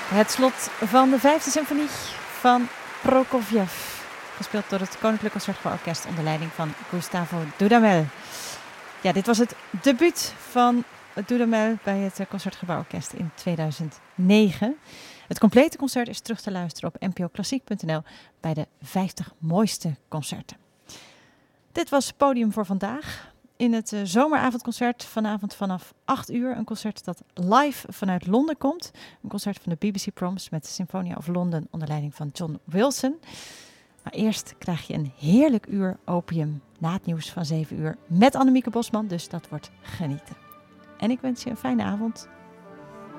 Het slot van de 5e symfonie van Prokofjev, gespeeld door het Koninklijk Concertgebouworkest onder leiding van Gustavo Dudamel. Ja, dit was het debuut van Dudamel bij het Concertgebouworkest in 2009. Het complete concert is terug te luisteren op npoklassiek.nl bij de 50 mooiste concerten. Dit was het podium voor vandaag. In het zomeravondconcert vanavond vanaf 8 uur. Een concert dat live vanuit Londen komt. Een concert van de BBC Proms met de Symfonia of London onder leiding van John Wilson. Maar eerst krijg je een heerlijk uur opium na het nieuws van 7 uur met Annemieke Bosman. Dus dat wordt genieten. En ik wens je een fijne avond.